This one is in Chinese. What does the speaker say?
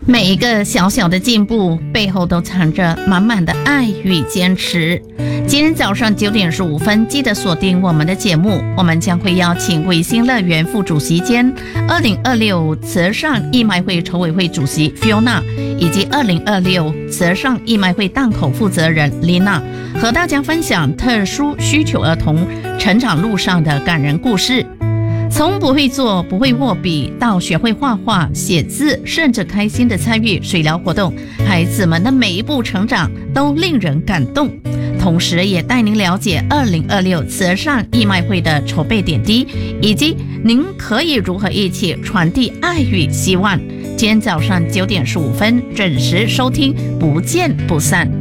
每一个小小的进步背后都藏着满满的爱与坚持。今天早上9点15分，记得锁定我们的节目，我们将会邀请卫星乐园副主席兼2026慈善义卖会筹委会主席 Fiona 以及2026慈善义卖会档口负责人 Lina 和大家分享特殊需求儿童成长路上的感人故事。从不会做、不会握笔到学会画画、写字，甚至开心的参与水疗活动，孩子们的每一步成长都令人感动。同时也带您了解2026慈善义卖会的筹备点滴，以及您可以如何一起传递爱与希望。今天早上9点15分准时收听，不见不散。